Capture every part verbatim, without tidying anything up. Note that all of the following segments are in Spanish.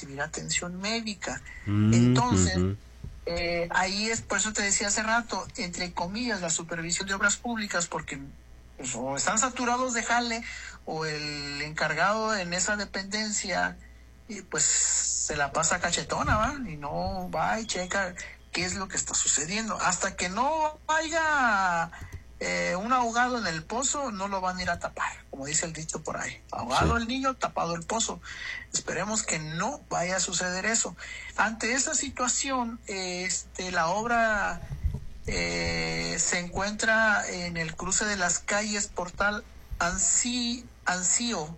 recibir atención médica. Mm, Entonces, uh-huh. eh, ahí es, por eso te decía hace rato, entre comillas, la supervisión de obras públicas, porque pues, o están saturados de jale, o el encargado en esa dependencia, y pues se la pasa cachetona, ¿va? Y no va y checa qué es lo que está sucediendo. Hasta que no haya eh, un ahogado en el pozo, no lo van a ir a tapar, como dice el dicho por ahí. Ahogado Sí. el niño, tapado el pozo. Esperemos que no vaya a suceder eso. Ante esa situación, este, la obra eh, se encuentra en el cruce de las calles Portal Ancí, Ancio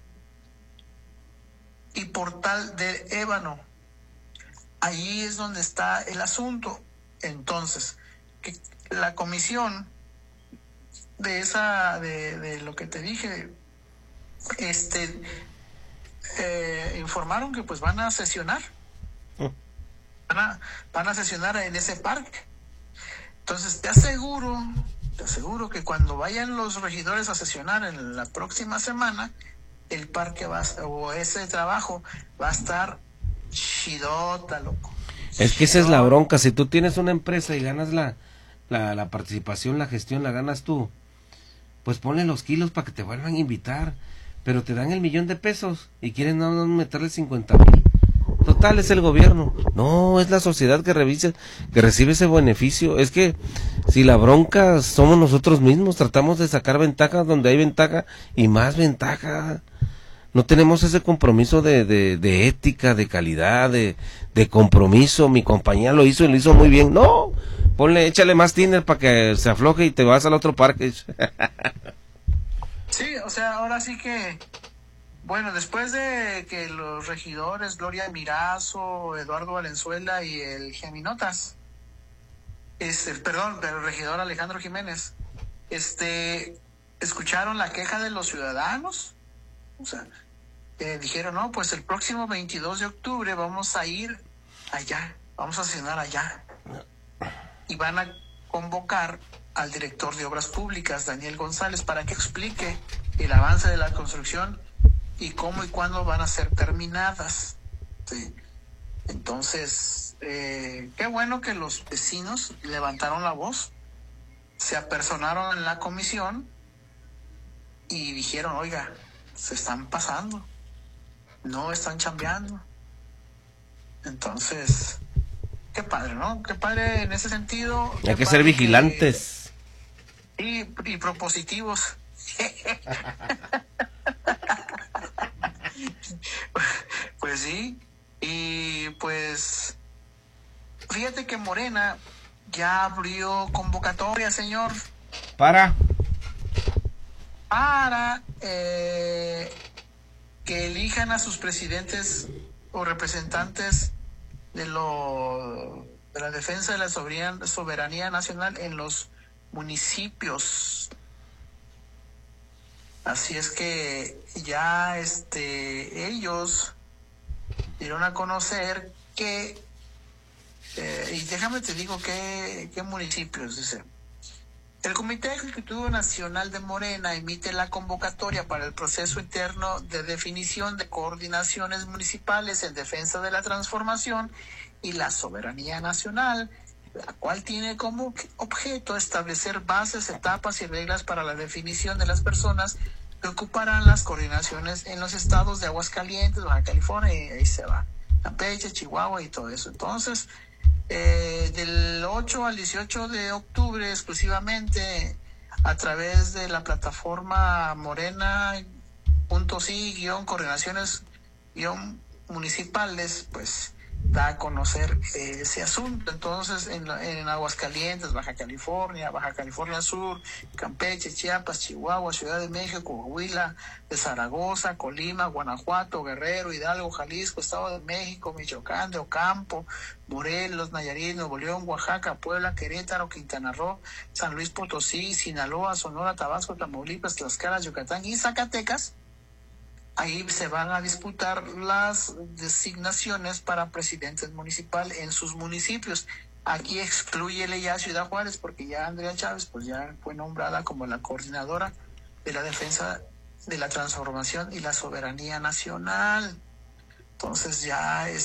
y Portal de Ébano. Allí es donde está el asunto. Entonces, que la comisión de esa, de, de lo que te dije, este, eh, informaron que pues van a sesionar, van a, van a sesionar en ese parque. Entonces te aseguro, te aseguro que cuando vayan los regidores a sesionar en la próxima semana, el parque va a, o ese trabajo va a estar chidota, loco. Es que esa es la bronca, si tú tienes una empresa y ganas la, la, la participación, la gestión, la ganas tú, pues ponle los kilos para que te vuelvan a invitar, pero te dan el millón de pesos y quieren nada más meterle cincuenta mil. Total, es el gobierno. No, es la sociedad que revise, que recibe ese beneficio. Es que si la bronca somos nosotros mismos, tratamos de sacar ventaja donde hay ventaja y más ventaja. No tenemos ese compromiso de, de, de ética, de calidad, de, de compromiso. Mi compañía lo hizo y lo hizo muy bien. No, ponle, échale más tiner para que se afloje y te vas al otro parque. Sí, o sea, ahora sí que, bueno, después de que los regidores Gloria Mirazo, Eduardo Valenzuela y el Geminotas, este, perdón, pero el regidor Alejandro Jiménez, este, escucharon la queja de los ciudadanos, o sea, eh, dijeron, no, pues el próximo veintidós de octubre vamos a ir allá, vamos a cenar allá, y van a convocar al director de Obras Públicas, Daniel González, para que explique el avance de la construcción y cómo y cuándo van a ser terminadas. Sí. Entonces, eh, qué bueno que los vecinos levantaron la voz, se apersonaron en la comisión y dijeron, oiga, se están pasando, no están chambeando. Entonces, qué padre, ¿no? Qué padre en ese sentido. Hay que ser vigilantes. Que, y, y propositivos. Pues sí, y pues fíjate que Morena ya abrió convocatoria, señor. Para. Para eh, que elijan a sus presidentes o representantes de lo de la defensa de la soberanía, soberanía nacional en los municipios. Así es que ya este ellos dieron a conocer que eh, y déjame te digo qué qué municipios dice. El Comité Ejecutivo Nacional de Morena emite la convocatoria para el proceso interno de definición de coordinaciones municipales en defensa de la transformación y la soberanía nacional, la cual tiene como objeto establecer bases, etapas y reglas para la definición de las personas que ocuparán las coordinaciones en los estados de Aguascalientes, Baja California, y ahí se va, Campeche, Chihuahua y todo eso. Entonces, eh, del ocho al dieciocho de octubre exclusivamente a través de la plataforma morena.si guión coordinaciones guión municipales, pues da a conocer eh, ese asunto. Entonces, en, en Aguascalientes, Baja California, Baja California Sur, Campeche, Chiapas, Chihuahua, Ciudad de México, Coahuila, de Zaragoza, Colima, Guanajuato, Guerrero, Hidalgo, Jalisco, Estado de México, Michoacán, de Ocampo, Morelos, Nayarit, Nuevo León, Oaxaca, Puebla, Querétaro, Quintana Roo, San Luis Potosí, Sinaloa, Sonora, Tabasco, Tamaulipas, Tlaxcala, Yucatán y Zacatecas. Ahí se van a disputar las designaciones para presidentes municipal en sus municipios. Aquí exclúyele ya a Ciudad Juárez, porque ya Andrea Chávez pues ya fue nombrada como la coordinadora de la defensa de la transformación y la soberanía nacional. Entonces ya es